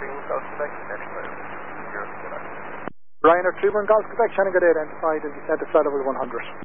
Golf Quebec, standing by 0 Quebec. Ryanair 31 Golf Quebec, Shannon got identified in descent of flight level 100.